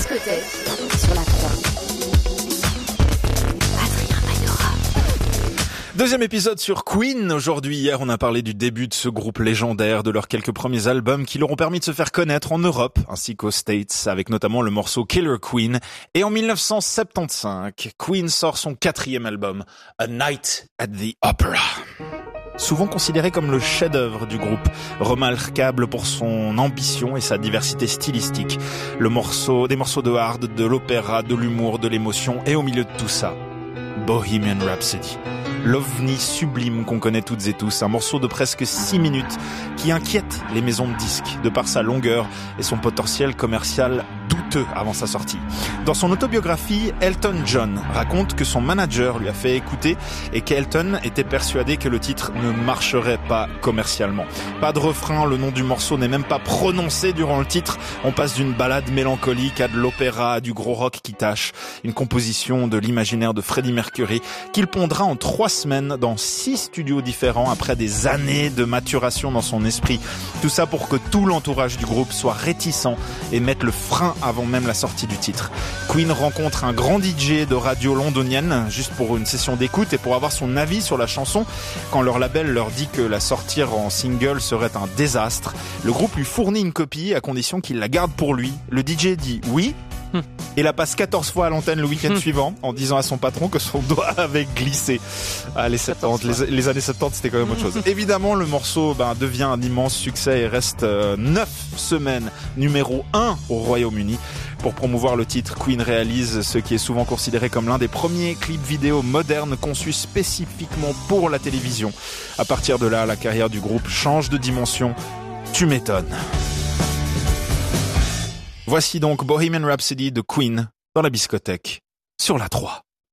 discothèque sur la 3. Adrien Magnora. Deuxième épisode sur Queen. Aujourd'hui, hier, on a parlé du début de ce groupe légendaire, de leurs quelques premiers albums qui leur ont permis de se faire connaître en Europe ainsi qu'aux States, avec notamment le morceau Killer Queen. Et en 1975, Queen sort son 4e album, A Night at the Opera. Souvent considéré comme le chef-d'œuvre du groupe, remarquable pour son ambition et sa diversité stylistique. Des morceaux de hard, de l'opéra, de l'humour, de l'émotion, et au milieu de tout ça, Bohemian Rhapsody. L'ovni sublime qu'on connaît toutes et tous, un morceau de presque 6 minutes qui inquiète les maisons de disques de par sa longueur et son potentiel commercial douteux avant sa sortie. Dans son autobiographie, Elton John raconte que son manager lui a fait écouter et qu'Elton était persuadé que le titre ne marcherait pas commercialement. Pas de refrain, le nom du morceau n'est même pas prononcé durant le titre. On passe d'une ballade mélancolique à de l'opéra, à du gros rock qui tâche. Une composition de l'imaginaire de Freddie Mercury qu'il pondra en 3 semaines dans 6 studios différents après des années de maturation dans son esprit. Tout ça pour que tout l'entourage du groupe soit réticent et mette le frein avant même la sortie du titre. Queen rencontre un grand DJ de radio londonienne juste pour une session d'écoute et pour avoir son avis sur la chanson. Quand leur label leur dit que la sortir en single serait un désastre, le groupe lui fournit une copie à condition qu'il la garde pour lui. Le DJ dit oui et la passe 14 fois à l'antenne le week-end suivant en disant à son patron que son doigt avait glissé. Ah, les années 70, c'était quand même autre chose. Évidemment, le morceau devient un immense succès et reste 9 semaines numéro 1 au Royaume-Uni. Pour promouvoir le titre, Queen réalise ce qui est souvent considéré comme l'un des premiers clips vidéo modernes conçus spécifiquement pour la télévision. À partir de là, la carrière du groupe change de dimension. Tu m'étonnes. Voici donc Bohemian Rhapsody de Queen dans la discothèque sur la 3.